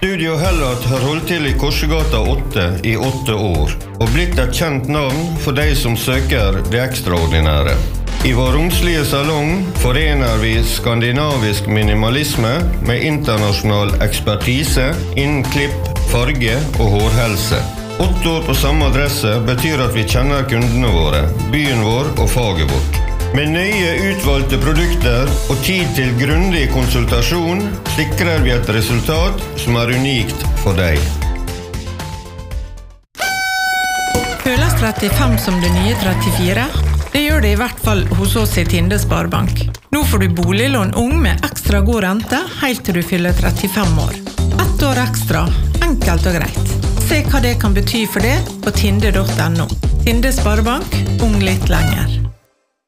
Studio Hellat har holdt til I Korsegata 8 I 8 år, og blitt et kjent navn for de som søker det ekstraordinære. I vår romslige salong forener vi skandinavisk minimalisme med internasjonal ekspertise innen klipp, farge og hårhelse. 8 år på samme adresse betyr at vi kjenner kundene våre, byen vår og faget vårt. Med nøye utvalgte produkter og tid til grundig konsultasjon sikrer vi et resultat som unikt for deg. Føles 35 som det nye 34? Det gjør det I hvert fall hos oss I Tinde Sparebank. Nå får du boliglån ung med ekstra god rente helt til du fyller 35 år. 1 år ekstra, enkelt og greit. Se hva det kan bety for det på tinde.no. Tinde Sparebank, ung litt lenger.